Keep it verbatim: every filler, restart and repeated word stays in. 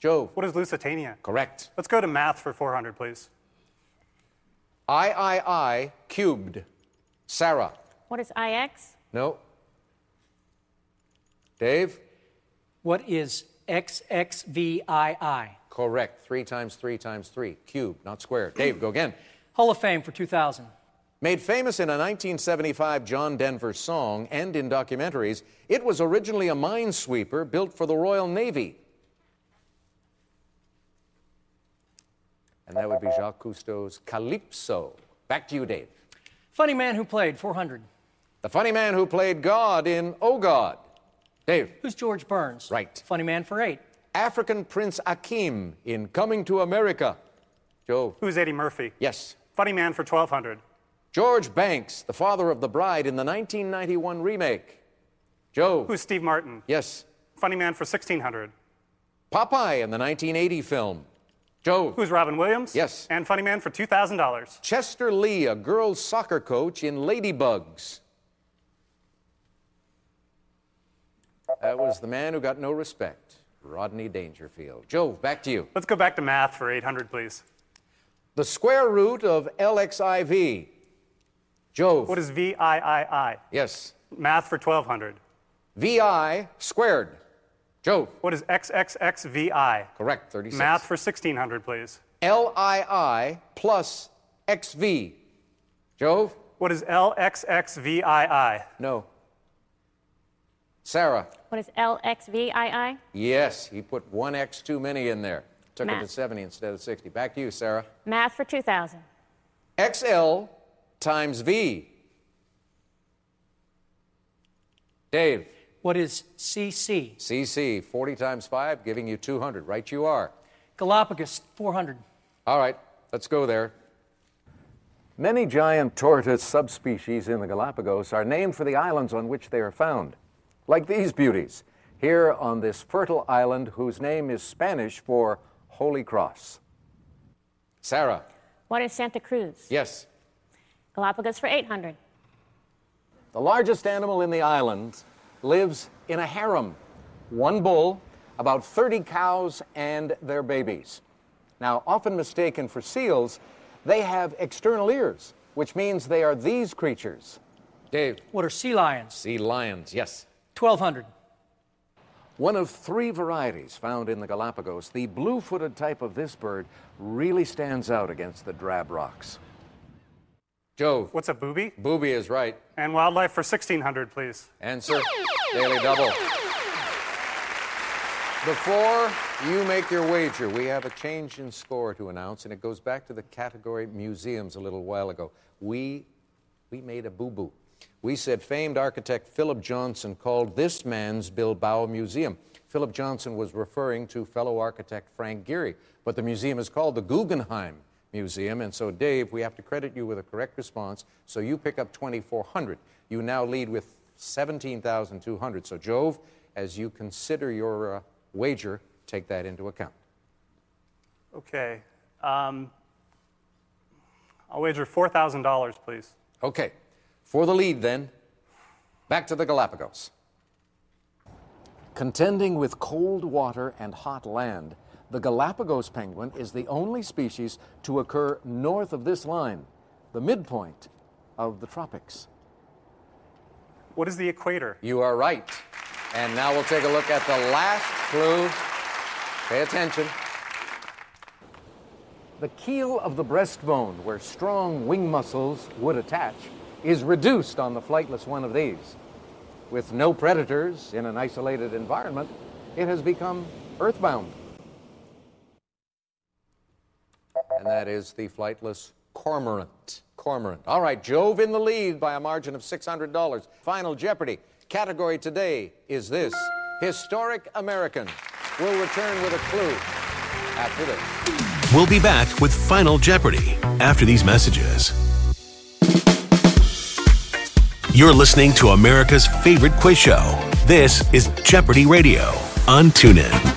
Jove. What is Lusitania? Correct. Let's go to math for four hundred, please. I I I cubed. Sarah. What is I X? No. Dave? What is X X V I I? Correct. Three times three times three. Cubed, not squared. Dave, go again. Hall of Fame for two thousand. Made famous in a nineteen seventy-five John Denver song and in documentaries, it was originally a minesweeper built for the Royal Navy. And that would be Jacques Cousteau's Calypso. Back to you, Dave. Funny man who played four hundred. The funny man who played God in Oh God. Dave. Who's George Burns? Right. Funny man for eight. African Prince Akeem in Coming to America. Joe. Who's Eddie Murphy? Yes. Funny man for twelve hundred. George Banks, the father of the bride in the nineteen ninety-one remake. Joe. Who's Steve Martin? Yes. Funny man for sixteen hundred. Popeye in the nineteen eighty film. Joe. Who's Robin Williams? Yes. And funny man for two thousand dollars. Chester Lee, a girls' soccer coach in Ladybugs. That was the man who got no respect, Rodney Dangerfield. Joe, back to you. Let's go back to math for eight hundred, please. The square root of L X I V. Joe. What is V I I I? Yes. Math for twelve hundred. V I squared. Joe. What is X X X V I? Correct, thirty-six. Math for sixteen hundred, please. L I I plus X V. Joe. What is L X X V I I? No. Sarah. What is L X V I I? Yes, he put one X too many in there. Took it Math. to seventy instead of sixty. Back to you, Sarah. Math for two thousand. X L times V. Dave. What is C C? C C, forty times five, giving you two hundred. Right you are. Galapagos, four hundred. All right, let's go there. Many giant tortoise subspecies in the Galapagos are named for the islands on which they are found, like these beauties, here on this fertile island whose name is Spanish for Holy Cross. Sarah. What is Santa Cruz? Yes. Galapagos for eight hundred. The largest animal in the island lives in a harem. One bull, about thirty cows and their babies. Now, often mistaken for seals, they have external ears, which means they are these creatures. Dave. What are sea lions? Sea lions, yes. twelve hundred. One of three varieties found in the Galapagos, the blue-footed type of this bird really stands out against the drab rocks. Joe. What's a booby? Booby is right. And wildlife for sixteen hundred, please. Answer. Daily double. Before you make your wager, we have a change in score to announce, and it goes back to the category museums a little while ago. We, we made a boo-boo. We said famed architect Philip Johnson called this man's Bilbao Museum. Philip Johnson was referring to fellow architect Frank Gehry, but the museum is called the Guggenheim Museum, and so, Dave, we have to credit you with a correct response, so you pick up twenty-four hundred. You now lead with seventeen thousand two hundred. So, Jove, as you consider your uh, wager, take that into account. Okay. Um, I'll wager four thousand dollars, please. Okay. For the lead, then, back to the Galapagos. Contending with cold water and hot land, the Galapagos penguin is the only species to occur north of this line, the midpoint of the tropics. What is the equator? You are right. And now we'll take a look at the last clue. Pay attention. The keel of the breastbone, where strong wing muscles would attach, is reduced on the flightless one of these. With no predators in an isolated environment, it has become earthbound. And that is the flightless cormorant. Cormorant. All right, Jove in the lead by a margin of six hundred dollars. Final Jeopardy. Category today is this: Historic American. We'll return with a clue after this. We'll be back with Final Jeopardy after these messages. You're listening to America's favorite quiz show. This is Jeopardy Radio on TuneIn.